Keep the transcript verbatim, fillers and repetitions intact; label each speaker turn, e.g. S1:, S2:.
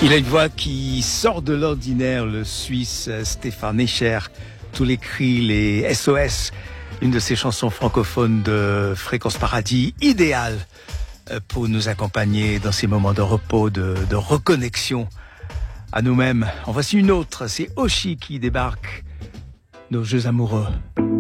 S1: Il a une voix qui sort de l'ordinaire, le Suisse Stéphane Escher. Tous les cris, les S O S, une de ces chansons francophones de Fréquence Paradis, idéale pour nous accompagner dans ces moments de repos, de, de reconnexion à nous-mêmes. En voici une autre, c'est Oshi qui débarque, Nos Jeux amoureux.